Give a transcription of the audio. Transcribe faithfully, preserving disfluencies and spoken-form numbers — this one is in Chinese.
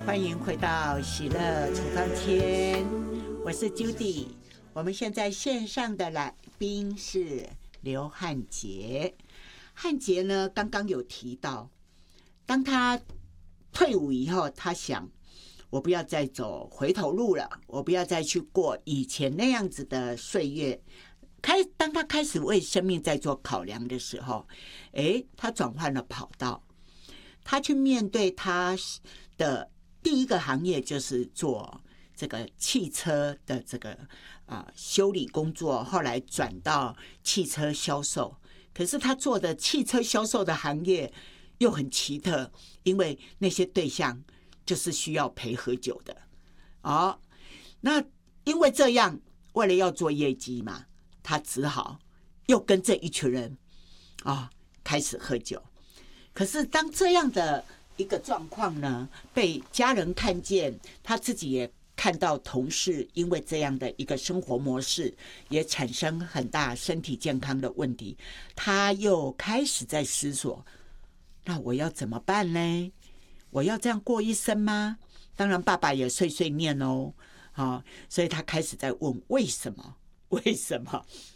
欢迎回到喜乐处方签，我是 Judy。我们现在线上的来宾是刘汉杰。汉杰呢，刚刚有提到，当他退伍以后，他想，我不要再走回头路了，我不要再去过以前那样子的岁月。开，当他开始为生命在做考量的时候，诶，他转换了跑道，他去面对他的第一个行业就是做这个汽车的这个啊、呃、修理工作，后来转到汽车销售。可是他做的汽车销售的行业又很奇特，因为那些对象就是需要陪喝酒的。哦，那因为这样，为了要做业绩嘛，他只好又跟这一群人啊、哦、开始喝酒。可是当这样的一个状况呢，被家人看见，他自己也看到同事因为这样的一个生活模式，也产生很大身体健康的问题，他又开始在思索，那我要怎么办呢？我要这样过一生吗？当然爸爸也碎碎念哦，哦，所以他开始在问为什么？为什么？